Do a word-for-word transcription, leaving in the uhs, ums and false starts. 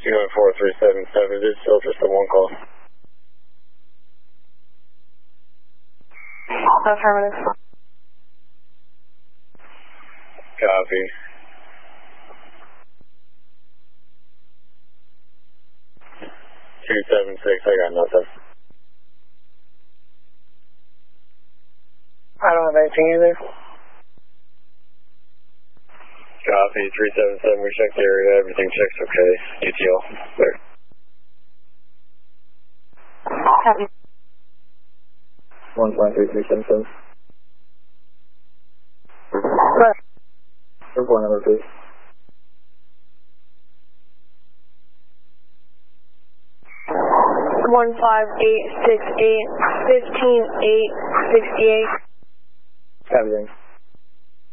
two nine four three seven seven, is it still just a one call? Affirmative. Copy. two seven six, I got nothing. I don't have anything either. Copy, three seven seven, we checked the area, everything checks okay. U T L, there. Copy. one five three three seven seven. What? Report number, please. one five eight six eight, fifteen eight sixty-eight. Copy, thanks.